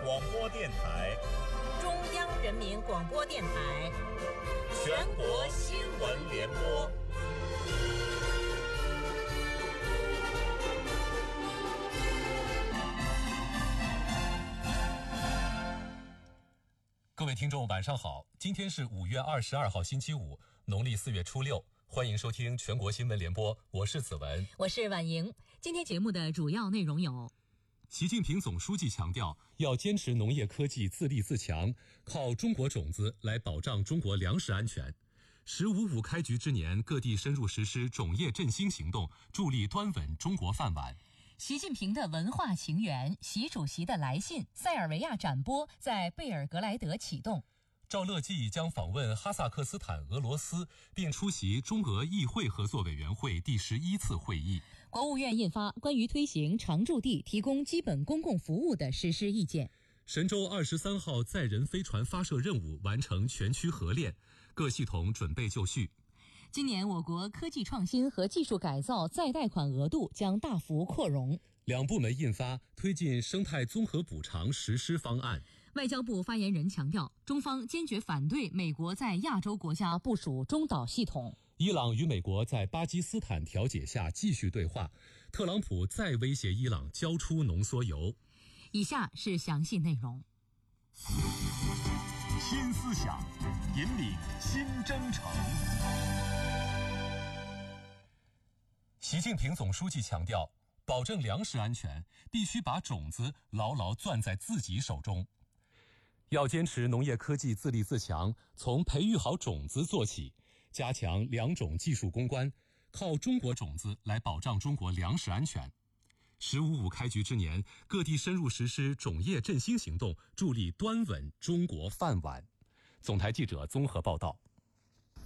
广播电台、 中央人民广播电台、 全国新闻联播。 各位听众晚上好，今天是5月22号星期五，农历4月初6，欢迎收听全国新闻联播，我是子文， 我是婉莹。今天节目的主要内容有： 习近平总书记强调，要坚持农业科技自立自强，靠中国种子来保障中国粮食安全。“15.5”开局之年，各地深入实施种业振兴行动，助力端稳中国饭碗。 习近平的文化情缘，习主席的来信，塞尔维亚展播在贝尔格莱德启动。 赵乐际将访问哈萨克斯坦、俄罗斯，并出席中俄议会合作委员会第11次会议。 国务院印发关于推行常驻地提供基本公共服务的实施意见。 神舟23号载人飞船发射任务完成全区核练，各系统准备就绪。 今年我国科技创新和技术改造再贷款额度将大幅扩容。 两部门印发推进生态综合补偿实施方案。 外交部发言人强调，中方坚决反对美国在亚洲国家部署中导系统。 伊朗与美国在巴基斯坦调解下继续对话，特朗普再威胁伊朗交出浓缩铀。 以下是详细内容。 新思想引领新征程。 习近平总书记强调，保证粮食安全，必须把种子牢牢攥在自己手中。要坚持农业科技自立自强，从培育好种子做起，加强良种技术攻关，靠中国种子来保障中国粮食安全。“15.5”开局之年，各地深入实施种业振兴行动，助力端稳中国饭碗。总台记者综合报道。